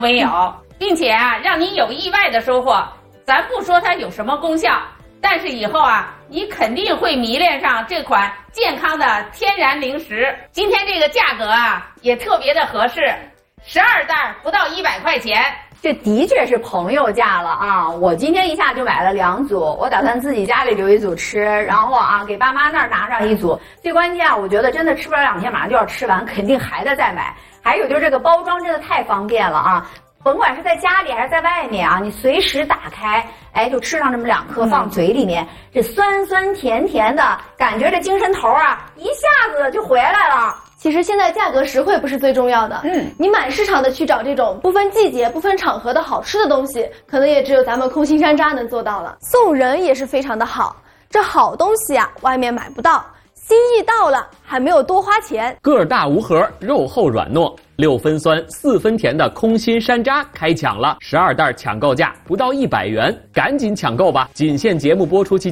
没有，并且啊，让你有意外的收获。咱不说它有什么功效，但是以后啊，你肯定会迷恋上这款健康的天然零食。今天这个价格啊，也特别的合适，12袋不到100块钱。 这的确是朋友价了啊！我今天一下就买了2组，我打算自己家里留1组吃，然后啊给爸妈那儿拿上1组。最关键啊，我觉得真的吃不了2天，马上就要吃完，肯定还得再买。还有就是这个包装真的太方便了啊！甭管是在家里还是在外面啊，你随时打开，哎，就吃上这么2颗放嘴里面，这酸酸甜甜的感觉，这精神头啊一下子就回来了。 其实现在价格实惠不是最重要的，你满市场的去找这种不分季节、不分场合的好吃的东西，可能也只有咱们空心山楂能做到了。送人也是非常的好，这好东西啊，外面买不到，心意到了还没有多花钱。 个儿大无核，肉厚软糯，6分酸4分甜的空心山楂开抢了，12袋抢购价不到100元，赶紧抢购吧！仅限节目播出期